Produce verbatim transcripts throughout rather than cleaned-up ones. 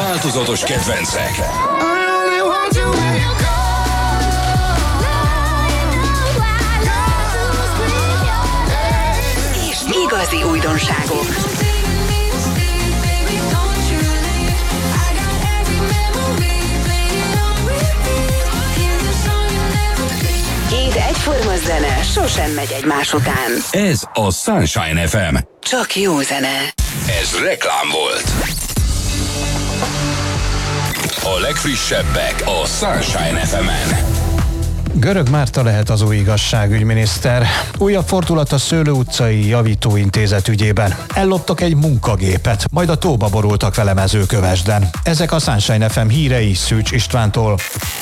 változatos kedvencek. És igazi újdonságok. Két egyforma zene sosem megy egymás után. Ez a Sunshine ef em. Csak jó zene. Ez reklám volt. A legfrissebbek a Sunshine ef emen. Görög Márta lehet az új igazságügyminiszter. Újabb fordulat a Szőlő utcai javítóintézet ügyében. Elloptak egy munkagépet, majd a tóba borultak vele Mezőkövesden. Ezek a Sunshine ef em hírei Szűcs Istvántól.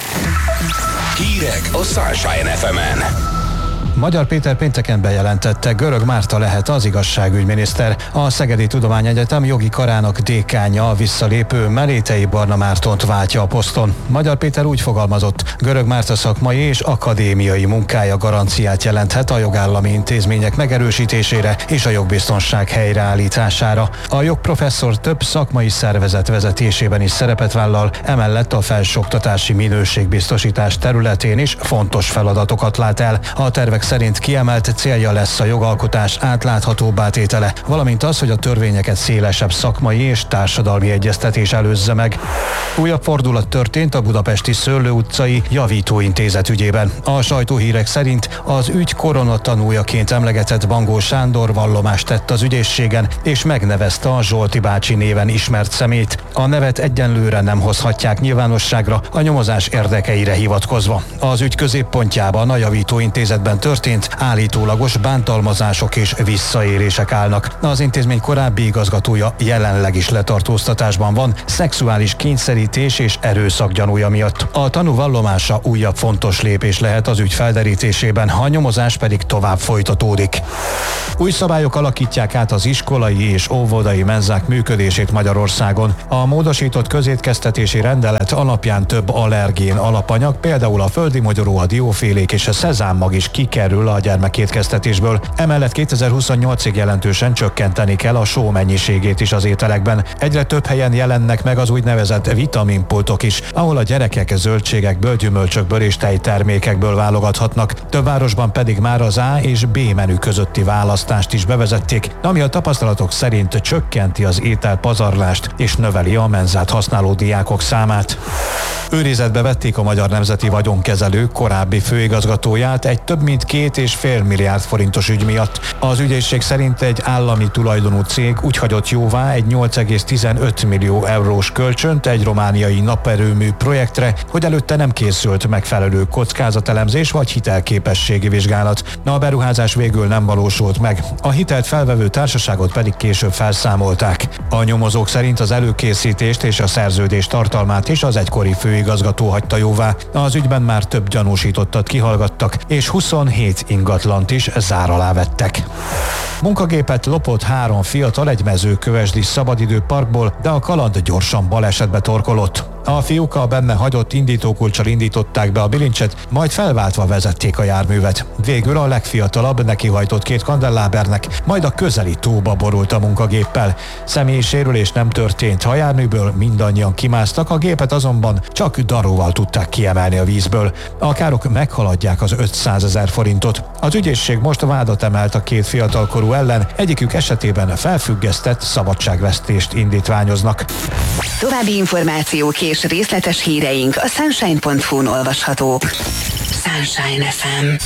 Hírek a Sunshine ef emen. Magyar Péter pénteken bejelentette, Görög Márta lehet az igazságügyminiszter. A Szegedi Tudományegyetem jogi karának dékánja a visszalépő Melétei Barna Mártont váltja a poszton. Magyar Péter úgy fogalmazott, Görög Márta szakmai és akadémiai munkája garanciát jelenthet a jogállami intézmények megerősítésére és a jogbiztonság helyreállítására. A jogprofesszor több szakmai szervezet vezetésében is szerepet vállal, emellett a felsőoktatási minőségbiztosítás területén is fontos feladatokat lát el. A tervek szerint kiemelt célja lesz a jogalkotás átláthatóbbá tétele, valamint az, hogy a törvényeket szélesebb szakmai és társadalmi egyeztetés előzze meg. Újabb fordulat történt a budapesti Szőlő utcai javítóintézet ügyében. A sajtóhírek szerint az ügy koronatanújaként emlegetett Bangó Sándor vallomást tett az ügyészségen, és megnevezte a Zsolti bácsi néven ismert szemét. A nevet egyenlőre nem hozhatják nyilvánosságra, a nyomozás érdekeire hivatkozva. Az ügy középpontjában a javítóintézetben történt állítólagos bántalmazások és visszaélések állnak. Az intézmény korábbi igazgatója jelenleg is letartóztatásban van, szexuális kényszerítés és erőszak gyanúja miatt. A tanú vallomása újabb fontos lépés lehet az ügy felderítésében, a nyomozás pedig tovább folytatódik. Új szabályok alakítják át az iskolai és óvodai menzák működését Magyarországon. A módosított közétkeztetési rendelet alapján több allergén alapanyag, például a földi mogyoró, a diófélék és a szezámmag is kikerül a gyermekétkeztetésből. Emellett kétezer-huszonnyolcig jelentősen csökkenteni kell a só mennyiségét is az ételekben. Egyre több helyen jelennek meg az úgynevezett vitaminpultok is, ahol a gyerekek zöldségekből, gyümölcsökből és tejtermékekből válogathatnak. Több városban pedig már az A és B menü közötti választást is bevezették, ami a tapasztalatok szerint csökkenti az ételpazarlást és növeli a menzát használó diákok számát. Őrizetbe vették a Magyar Nemzeti Vagyonkezelő korábbi főigazgatóját egy több mint két és fél milliárd forintos ügy miatt. Az ügyészség szerint egy állami tulajdonú cég úgy hagyott jóvá egy nyolc egész tizenöt millió eurós kölcsönt egy romániai naperőmű projektre, hogy előtte nem készült megfelelő kockázatelemzés vagy hitelképességi vizsgálat. A beruházás végül nem valósult meg. A hitelt felvevő társaságot pedig később felszámolták. A nyomozók szerint az előkészítést és a szerződés tartalmát is az egykori főigazgató hagyta jóvá. Az ügyben már több gyanúsítottat kihallgattak, és huszonhét ingatlant is zár alá vettek. Munkagépet lopott három fiatal egy mezőkövesdi szabadidőparkból, de a kaland gyorsan balesetbe torkolott. A fiúk a benne hagyott indítókulccsal indították be a bilincset, majd felváltva vezették a járművet. Végül a legfiatalabb nekihajtott két kandellábernek, majd a közeli tóba borult a munkagéppel. Személyi sérülés nem történt, a járműből mindannyian kimásztak, a gépet azonban csak daróval tudták kiemelni a vízből. A károk meghaladják az ötszázezer forintot. Az ügyészség most vádat emelt a két fiatalkorú ellen, egyikük esetében felfüggesztett szabadságvesztést indítványoznak. További információk és részletes híreink a sunshine pont hu-n olvashatók. Sunshine ef em.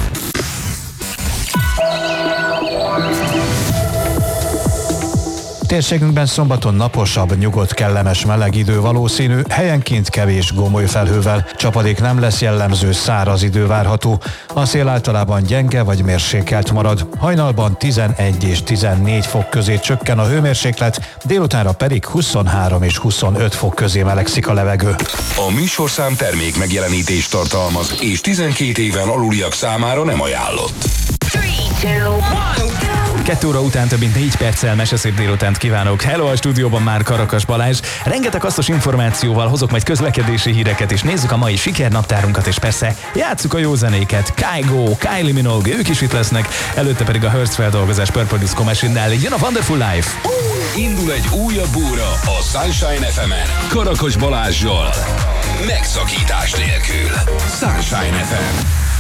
Térségünkben szombaton naposabb, nyugodt, kellemes, meleg idő valószínű, helyenként kevés gomoly felhővel. Csapadék nem lesz jellemző, száraz idő várható. A szél általában gyenge vagy mérsékelt marad. Hajnalban tizenegy és tizennégy fok közé csökken a hőmérséklet, délutánra pedig huszonhárom és huszonöt fok közé melegszik a levegő. A műsorszám termék megjelenítést tartalmaz, és tizenkét éven aluliak számára nem ajánlott. Kettő óra után több mint négy perccel meseszép délutánt kívánok. Hello, a stúdióban már Karakas Balázs. Rengeteg hasznos információval hozok majd közlekedési híreket, és nézzük a mai sikernaptárunkat, és persze játsszuk a jó zenéket. Kygo, Kylie Minogue, ők is itt lesznek, előtte pedig a Hertz feldolgozás Purple Disco Machine-nál. Jön a Wonderful Life. Indul egy újabb óra a Sunshine ef emen Karakas Balázsjal. Megszakítás nélkül.